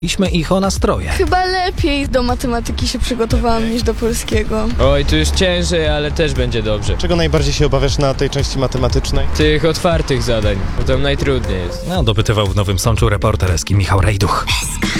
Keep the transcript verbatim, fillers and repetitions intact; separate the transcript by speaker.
Speaker 1: Pytaliśmy ich o nastroje.
Speaker 2: Chyba lepiej do matematyki się przygotowałam niż do polskiego.
Speaker 3: Oj, tu już ciężej, ale też będzie dobrze.
Speaker 4: Czego najbardziej się obawiasz na tej części matematycznej?
Speaker 3: Tych otwartych zadań, bo tam najtrudniej jest.
Speaker 1: No, dopytywał w Nowym Sączu reporter Eski Michał Rejduch.